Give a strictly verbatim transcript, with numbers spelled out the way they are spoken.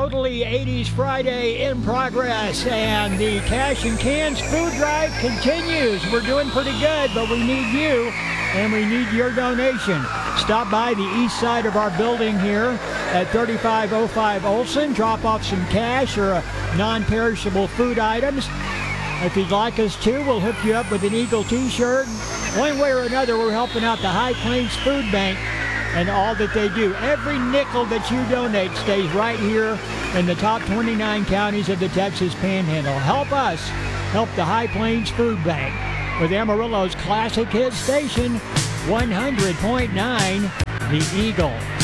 Totally eighties Friday in progress, and the Cash and Cans food drive continues. We're doing pretty good, but we need you, and we need your donation. Stop by the east side of our building here at thirty-five oh five Olson. Drop off some cash or uh, non-perishable food items. If you'd like us to, we'll hook you up with an Eagle t-shirt. One way or another, we're helping out the High Plains Food Bank and all that they do. Every nickel that you donate stays right here in the top twenty-nine counties of the Texas Panhandle. Help us help the High Plains Food Bank with Amarillo's classic hit station, one hundred point nine The Eagle.